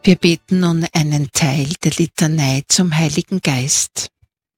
Wir beten nun einen Teil der Litanei zum Heiligen Geist.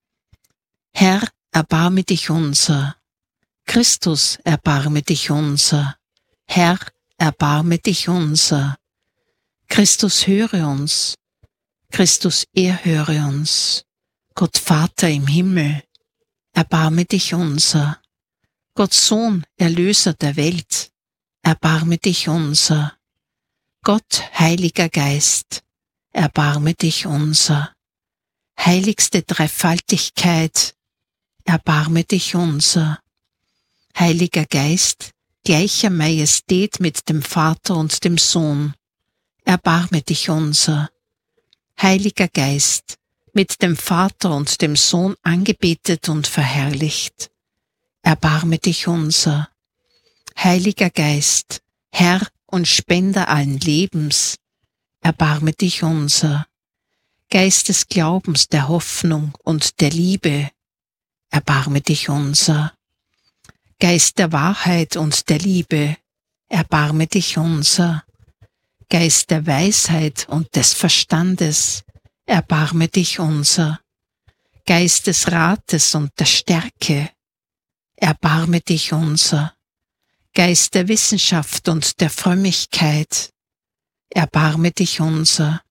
Herr, erbarme dich unser. Christus, erbarme dich unser. Herr, erbarme dich unser. Christus, höre uns. Christus, erhöre uns. Gott Vater im Himmel, erbarme dich unser. Gott Sohn, Erlöser der Welt, erbarme dich unser. Gott, Heiliger Geist, erbarme dich unser. Heiligste Dreifaltigkeit, erbarme dich unser. Heiliger Geist, gleicher Majestät mit dem Vater und dem Sohn, erbarme dich unser. Heiliger Geist, mit dem Vater und dem Sohn angebetet und verherrlicht, erbarme dich unser. Heiliger Geist, Herr und Spender allen Lebens, erbarme dich unser. Geist des Glaubens, der Hoffnung und der Liebe, erbarme dich unser. Geist der Wahrheit und der Liebe, erbarme dich unser. Geist der Weisheit und des Verstandes, erbarme dich unser. Geist des Rates und der Stärke, erbarme dich unser. Geist der Wissenschaft und der Frömmigkeit, erbarme dich unser.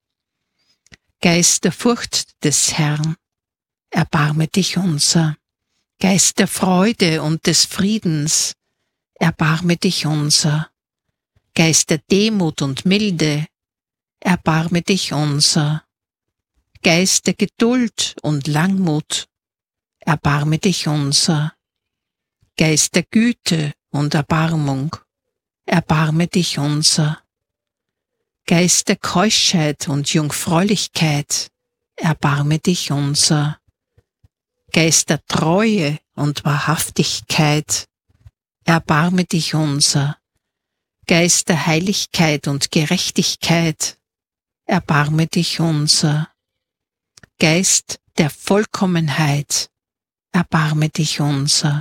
Geist der Furcht des Herrn, erbarme dich unser. Geist der Freude und des Friedens, erbarme dich unser. Geist der Demut und Milde, erbarme dich unser. Geist der Geduld und Langmut, erbarme dich unser. Geist der Güte und Erbarmung, erbarme dich unser. Geist der Keuschheit und Jungfräulichkeit, erbarme dich unser. Geist der Treue und Wahrhaftigkeit, erbarme dich unser. Geist der Heiligkeit und Gerechtigkeit, erbarme dich unser. Geist der Vollkommenheit, erbarme dich unser.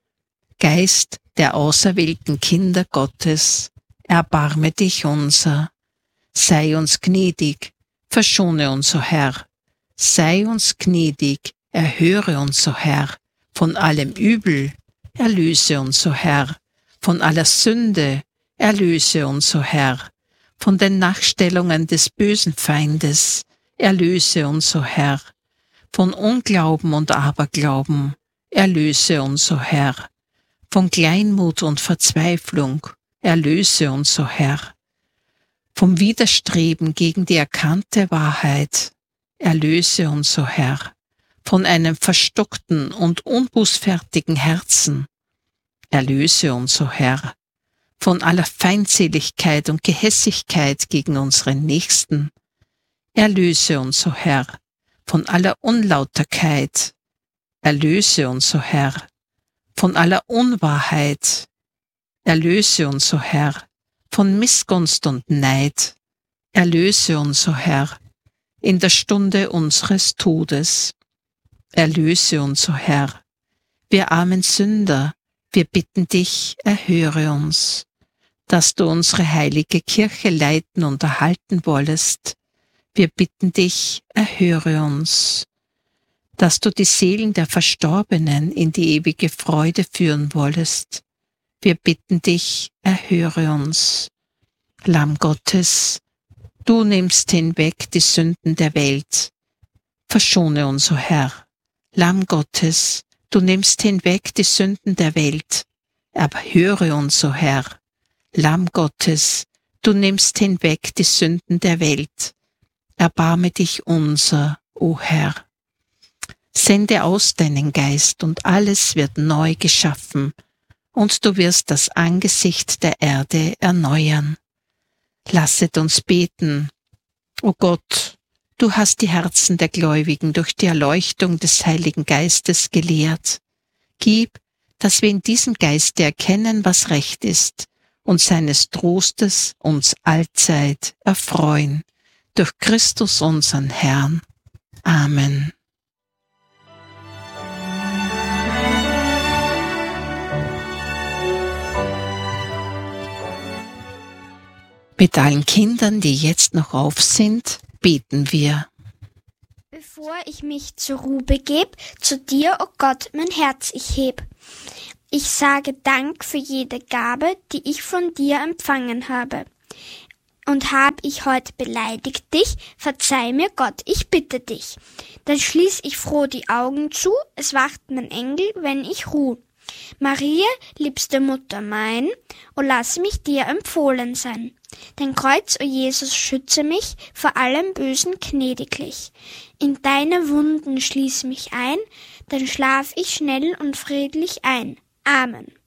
Geist der auserwählten Kinder Gottes, erbarme dich unser. Sei uns gnädig, verschone uns, o Herr. Sei uns gnädig, erhöre uns, o Herr. Von allem Übel, erlöse uns, o Herr. Von aller Sünde, erlöse uns, o Herr. Von den Nachstellungen des bösen Feindes, erlöse uns, o Herr. Von Unglauben und Aberglauben, erlöse uns, o Herr. Von Kleinmut und Verzweiflung, erlöse uns, o Herr. Vom Widerstreben gegen die erkannte Wahrheit, erlöse uns, o Herr. Von einem verstockten und unbußfertigen Herzen, erlöse uns, o Herr. Von aller Feindseligkeit und Gehässigkeit gegen unseren Nächsten, erlöse uns, o Herr. Von aller Unlauterkeit, erlöse uns, o Herr. Von aller Unwahrheit, erlöse uns, o Herr. Von Missgunst und Neid, erlöse uns, o Herr. In der Stunde unseres Todes, erlöse uns, o Herr. Wir armen Sünder, wir bitten dich, erhöre uns. Dass du unsere heilige Kirche leiten und erhalten wollest, wir bitten dich, erhöre uns. Dass du die Seelen der Verstorbenen in die ewige Freude führen wollest, wir bitten dich, erhöre uns. Lamm Gottes, du nimmst hinweg die Sünden der Welt. Verschone uns, o Herr. Lamm Gottes, du nimmst hinweg die Sünden der Welt. Erhöre uns, o Herr. Lamm Gottes, du nimmst hinweg die Sünden der Welt. Erbarme dich unser, o Herr. Sende aus deinen Geist und alles wird neu geschaffen, und du wirst das Angesicht der Erde erneuern. Lasset uns beten. O Gott, du hast die Herzen der Gläubigen durch die Erleuchtung des Heiligen Geistes gelehrt. Gib, dass wir in diesem Geiste erkennen, was recht ist, und seines Trostes uns allzeit erfreuen. Durch Christus unseren Herrn. Amen. Mit allen Kindern, die jetzt noch auf sind, beten wir. Bevor ich mich zur Ruhe begeb, zu dir, o Gott, mein Herz ich heb. Ich sage Dank für jede Gabe, die ich von dir empfangen habe. Und hab ich heute beleidigt dich, verzeih mir Gott, ich bitte dich. Dann schließ ich froh die Augen zu, es wacht mein Engel, wenn ich ruh. Maria, liebste Mutter mein, o lass mich dir empfohlen sein. Dein Kreuz, o Jesus, schütze mich vor allem Bösen gnädiglich. In deine Wunden schließ mich ein, dann schlaf ich schnell und friedlich ein. Amen.